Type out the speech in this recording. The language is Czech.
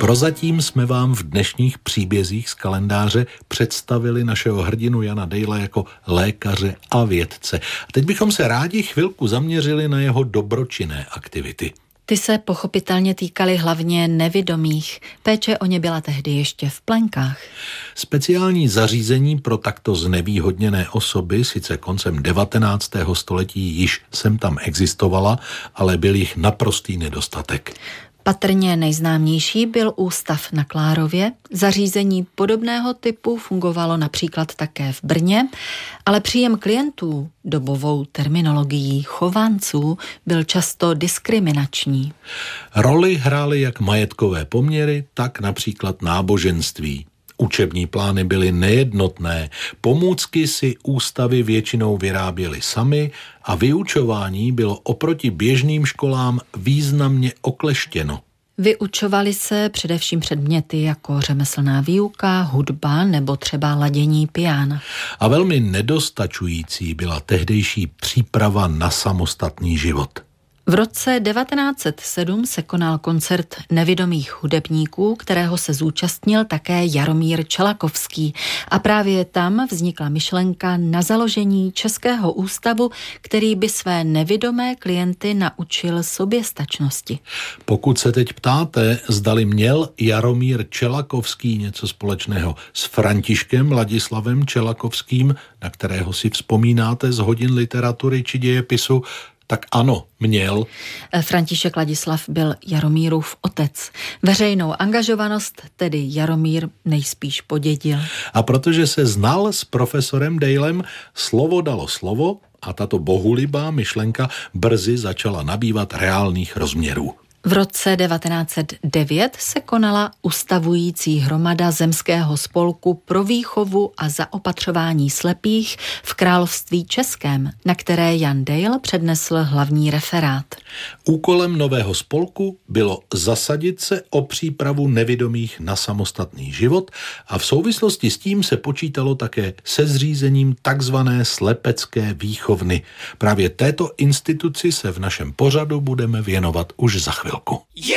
Prozatím jsme vám v dnešních příbězích z kalendáře představili našeho hrdinu Jana Dejla jako lékaře a vědce. A teď bychom se rádi chvilku zaměřili na jeho dobročinné aktivity. Ty se pochopitelně týkaly hlavně nevidomých. Péče o ně byla tehdy ještě v plenkách. Speciální zařízení pro takto znevýhodněné osoby sice koncem 19. století již sem tam existovala, ale byl jich naprostý nedostatek. Patrně nejznámější byl ústav na Klárově. Zařízení podobného typu fungovalo například také v Brně, ale příjem klientů, dobovou terminologií chovanců, byl často diskriminační. Roli hrály jak majetkové poměry, tak například náboženství. Učební plány byly nejednotné, pomůcky si ústavy většinou vyráběly samy a vyučování bylo oproti běžným školám významně okleštěno. Vyučovaly se především předměty jako řemeslná výuka, hudba nebo třeba ladění piana. A velmi nedostačující byla tehdejší příprava na samostatný život. V roce 1907 se konal koncert nevidomých hudebníků, kterého se zúčastnil také Jaromír Čelakovský. A právě tam vznikla myšlenka na založení Českého ústavu, který by své nevidomé klienty naučil soběstačnosti. Pokud se teď ptáte, zdali měl Jaromír Čelakovský něco společného s Františkem Ladislavem Čelakovským, na kterého si vzpomínáte z hodin literatury či dějepisu, tak ano, měl. František Ladislav byl Jaromírův otec. Veřejnou angažovanost tedy Jaromír nejspíš podědil. A protože se znal s profesorem Dejlem, slovo dalo slovo a tato bohulibá myšlenka brzy začala nabývat reálných rozměrů. V roce 1909 se konala ustavující hromada Zemského spolku pro výchovu a zaopatřování slepých v Království Českém, na které Jan Dejl přednesl hlavní referát. Úkolem nového spolku bylo zasadit se o přípravu nevidomých na samostatný život a v souvislosti s tím se počítalo také se zřízením takzvané slepecké výchovny. Právě této instituci se v našem pořadu budeme věnovat už za chvilku.